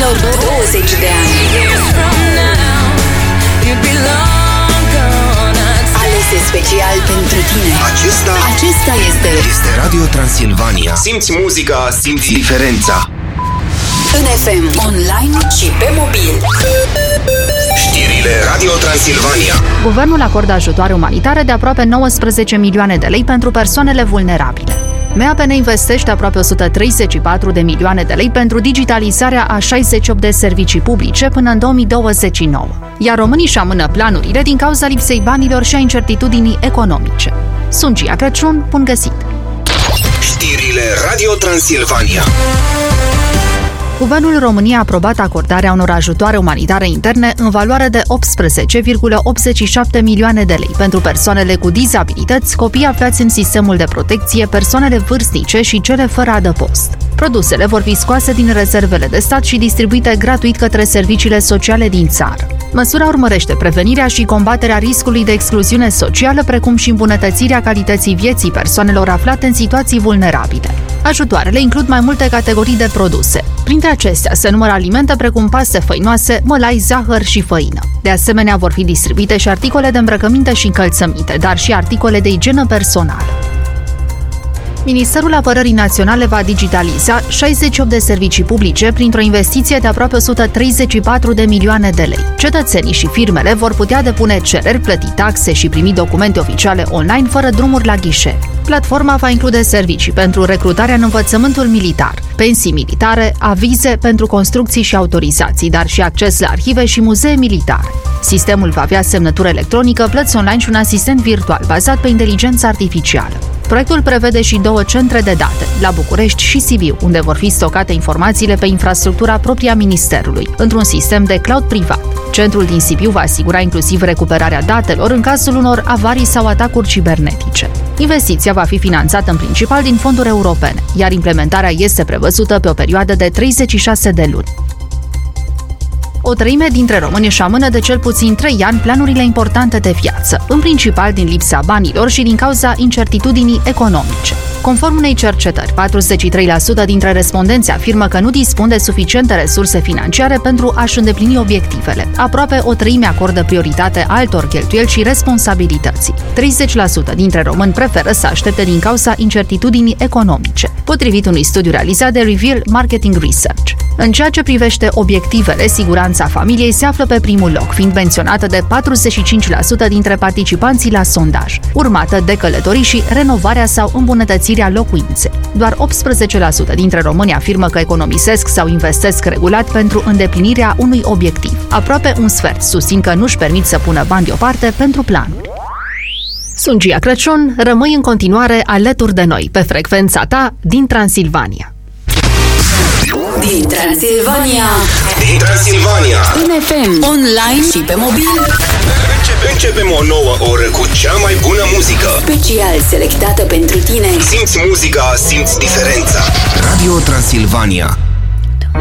ultimilor 20 de ani. Alese special pentru tine. Acesta este Radio Transilvania. Simți muzica, simți diferența. în FM, online și pe mobil. Știrile Radio Transilvania. Guvernul acordă ajutoare umanitare de aproape 19 milioane de lei pentru persoanele vulnerabile. MAPN investește aproape 134 de milioane de lei pentru digitalizarea a 68 de servicii publice până în 2029, iar românii își amână planurile din cauza lipsei banilor și a incertitudinii economice. Sunt Gia Crăciun, bun găsit! Știrile Radio Transilvania. Guvernul României a aprobat acordarea unor ajutoare umanitare interne în valoare de 18,87 milioane de lei pentru persoanele cu dizabilități, copii aflați în sistemul de protecție, persoanele vârstnice și cele fără adăpost. Produsele vor fi scoase din rezervele de stat și distribuite gratuit către serviciile sociale din țară. Măsura urmărește prevenirea și combaterea riscului de excluziune socială, precum și îmbunătățirea calității vieții persoanelor aflate în situații vulnerabile. Ajutoarele includ mai multe categorii de produse. Printre acestea se numără alimente precum paste făinoase, mălai, zahăr și făină. De asemenea, vor fi distribuite și articole de îmbrăcăminte și încălțăminte, dar și articole de igienă personală. Ministerul Apărării Naționale va digitaliza 68 de servicii publice printr-o investiție de aproape 134 de milioane de lei. Cetățenii și firmele vor putea depune cereri, plăti taxe și primi documente oficiale online fără drumuri la ghișe. Platforma va include servicii pentru recrutarea în învățământul militar, pensii militare, avize pentru construcții și autorizații, dar și acces la arhive și muzee militare. Sistemul va avea semnătură electronică, plăți online și un asistent virtual bazat pe inteligență artificială. Proiectul prevede și 2 centre de date, la București și Sibiu, unde vor fi stocate informațiile pe infrastructura proprie a Ministerului, într-un sistem de cloud privat. Centrul din Sibiu va asigura inclusiv recuperarea datelor în cazul unor avarii sau atacuri cibernetice. Investiția va fi finanțată în principal din fonduri europene, iar implementarea este prevăzută pe o perioadă de 36 de luni. O treime dintre români își amână de cel puțin 3 ani planurile importante de viață, în principal din lipsa banilor și din cauza incertitudinii economice. Conform unei cercetări, 43% dintre respondenți afirmă că nu dispun de suficiente resurse financiare pentru a-și îndeplini obiectivele. Aproape o treime acordă prioritate altor cheltuieli și responsabilității. 30% dintre români preferă să aștepte din cauza incertitudinii economice, potrivit unui studiu realizat de Reveal Marketing Research. În ceea ce privește obiectivele, siguranța familiei se află pe primul loc, fiind menționată de 45% dintre participanții la sondaj, urmată de călătorii și renovarea sau îmbunătățirea locuinței. Doar 18% dintre români afirmă că economisesc sau investesc regulat pentru îndeplinirea unui obiectiv. Aproape un sfert susțin că nu-și permit să pună bani deoparte pentru planuri. Sunt Gia Crăciun, rămâi în continuare alături de noi pe frecvența ta din Transilvania. Din Transilvania. În FM, online și pe mobil. Începem o nouă oră cu cea mai bună muzică. Special selectată pentru tine. Simți muzica, simți diferența. Radio Transilvania.